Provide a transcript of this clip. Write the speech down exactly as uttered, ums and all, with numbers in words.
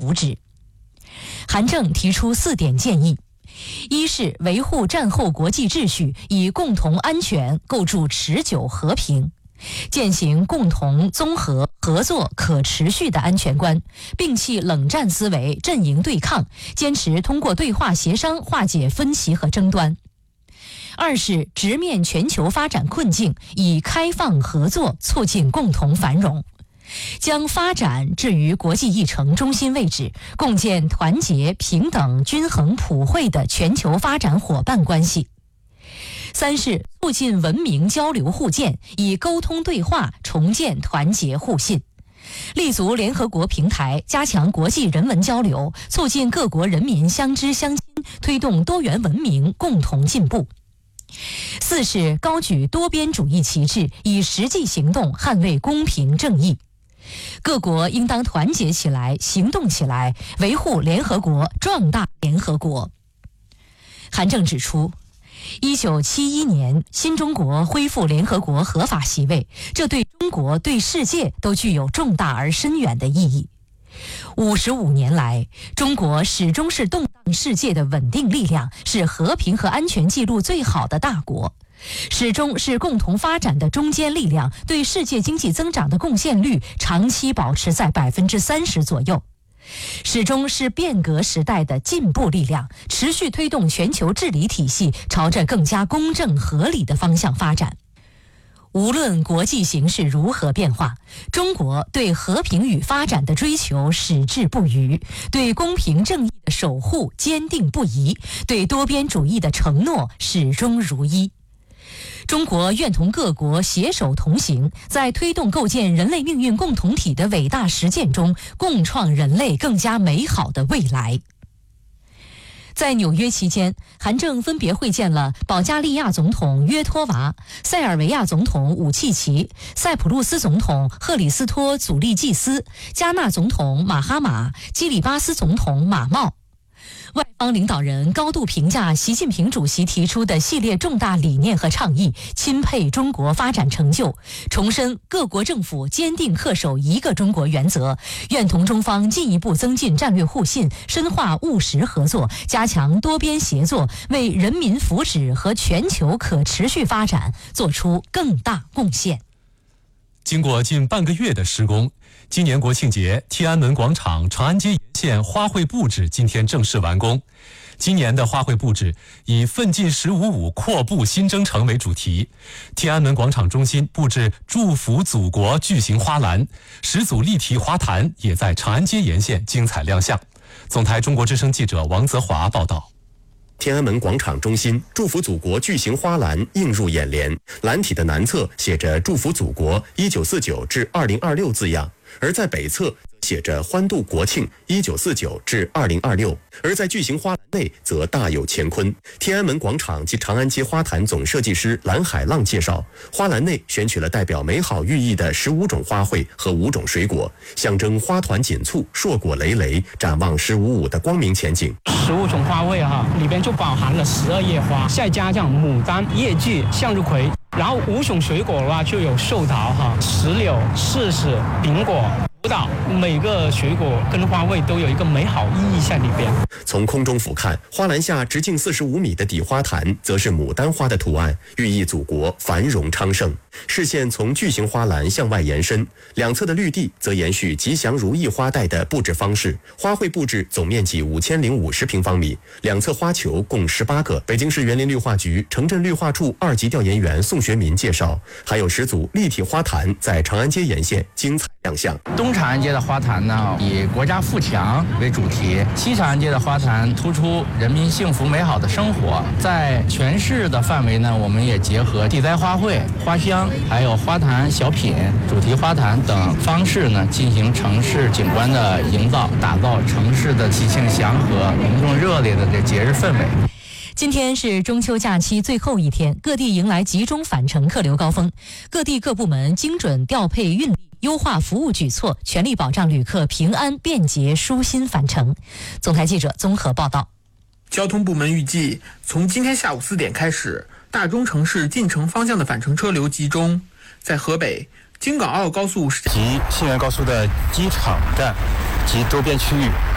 福祉。韩正提出四点建议：一是维护战后国际秩序，以共同安全构筑持久和平，践行共同综合合作可持续的安全观，摒弃冷战思维、阵营对抗，坚持通过对话协商化解分歧和争端。二是直面全球发展困境，以开放合作促进共同繁荣，将发展置于国际议程中心位置，共建团结、平等、均衡、普惠的全球发展伙伴关系。三是促进文明交流互鉴，以沟通对话重建团结互信，立足联合国平台，加强国际人文交流，促进各国人民相知相亲，推动多元文明共同进步。四是高举多边主义旗帜，以实际行动捍卫公平正义。各国应当团结起来，行动起来，维护联合国，壮大联合国。韩正指出，一九七一年新中国恢复联合国合法席位，这对中国、对世界都具有重大而深远的意义。五十五年来，中国始终是动荡世界的稳定力量，是和平和安全记录最好的大国，始终是共同发展的中坚力量，对世界经济增长的贡献率长期保持在百分之三十左右，始终是变革时代的进步力量，持续推动全球治理体系朝着更加公正合理的方向发展。无论国际形势如何变化，中国对和平与发展的追求矢志不渝，对公平正义的守护坚定不移，对多边主义的承诺始终如一。中国愿同各国携手同行，在推动构建人类命运共同体的伟大实践中，共创人类更加美好的未来。在纽约期间，韩正分别会见了保加利亚总统约托娃、塞尔维亚总统武契奇、塞浦路斯总统赫里斯托祖利季斯、加纳总统马哈马、基里巴斯总统马茂。外方领导人高度评价习近平主席提出的系列重大理念和倡议，钦佩中国发展成就，重申各国政府坚定恪守一个中国原则，愿同中方进一步增进战略互信，深化务实合作，加强多边协作，为人民福祉和全球可持续发展做出更大贡献。 经过近半个月的施工，今年国庆节天安门广场长安街沿线花卉布置今天正式完工。今年的花卉布置以奋进十五五阔步新征程为主题，天安门广场中心布置祝福祖国巨型花篮，十组立体花坛也在长安街沿线精彩亮相。总台中国之声记者王泽华报道。 天安门广场中心祝福祖国巨型花篮映入眼帘，篮体的南侧写着祝福祖国一九四九至二零二六字样，而在北侧写着欢度国庆一九四九至二零二六，而在巨型花篮内则大有乾坤。天安门广场及长安街花坛总设计师蓝海浪介绍，花篮内选取了代表美好寓意的十五种花卉和五种水果，象征花团锦簇、硕果累累，展望十五五的光明前景。 十五种花卉哈，里边就包含了十二叶花，再加上牡丹、叶菊、向日葵。然后五种水果的话，就有寿桃哈、石榴、柿子、苹果、葡萄，每个水果跟花卉都有一个美好意义在里边。 从空中俯瞰，花篮下直径四十五米的底花坛，则是牡丹花的图案，寓意祖国繁荣昌盛。视线从巨型花篮向外延伸，两侧的绿地则延续吉祥如意花带的布置方式。花卉布置总面积五千零五十平方米，两侧花球共十八个。北京市园林绿化局城镇绿化处二级调研员宋学民介绍，还有十组立体花坛在长安街沿线精彩亮相。 东长安街的花坛呢，以国家富强为主题；西长安街的花坛突出人民幸福美好的生活。在全市的范围呢，我们也结合地栽花卉、花香，还有花坛小品、主题花坛等方式呢，进行城市景观的营造，打造城市的喜庆祥和、隆重热烈的这节日氛围。 今天是中秋假期最后一天，各地迎来集中返程客流高峰，各地各部门精准调配运力，优化服务举措，全力保障旅客平安便捷舒心返程。总台记者综合报道。 交通部门预计，从今天下午四点开始，大中城市进城方向的返程车流集中，在河北京港澳高速及信源高速的机场站及周边区域